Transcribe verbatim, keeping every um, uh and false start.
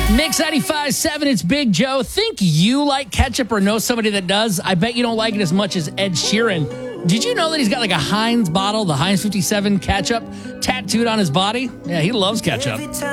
Mix ninety-five point seven, it's Big Joe. Think you like ketchup or know somebody that does? I bet you don't like it as much as Ed Sheeran. Did you know that he's got like a Heinz bottle, the Heinz fifty-seven ketchup, tattooed on his body? Yeah, he loves ketchup.